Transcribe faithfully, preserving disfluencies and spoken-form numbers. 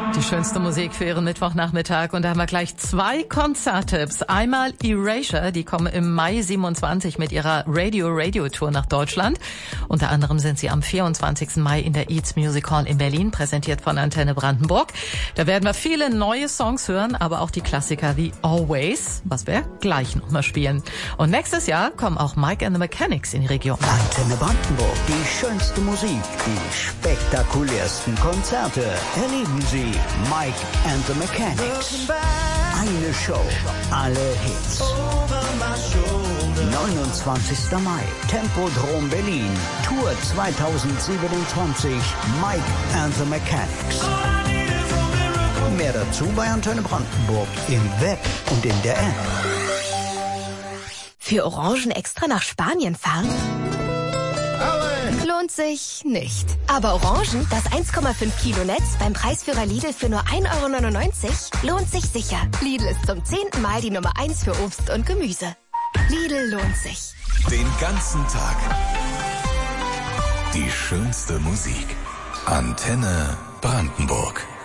Die schönste Musik für Ihren Mittwochnachmittag. Und da haben wir gleich zwei Konzerttipps. Einmal Erasure, die kommen im Mai siebenundzwanzig mit ihrer Radio-Radio-Tour nach Deutschland. Unter anderem sind sie am vierundzwanzigsten Mai in der Eats Music Hall in Berlin, präsentiert von Antenne Brandenburg. Da werden wir viele neue Songs hören, aber auch die Klassiker wie Always, was wir gleich nochmal spielen. Und nächstes Jahr kommen auch Mike and the Mechanics in die Region. Antenne Brandenburg, die schönste Musik, die spektakulärsten Konzerte. Erleben Sie Mike and the Mechanics. Eine Show, alle Hits. neunundzwanzigsten Mai, Tempodrom Berlin, Tour zweitausendsiebenundzwanzig, Mike and the Mechanics. Mehr dazu bei Antenne Brandenburg im Web und in der App. Für Orangen extra nach Spanien fahren? Lohnt sich nicht. Aber Orangen, das eins Komma fünf Kilo Netz beim Preisführer Lidl für nur ein Euro neunundneunzig, lohnt sich sicher. Lidl ist zum zehnten Mal die Nummer eins für Obst und Gemüse. Lidl lohnt sich. Den ganzen Tag die schönste Musik. Antenne Brandenburg.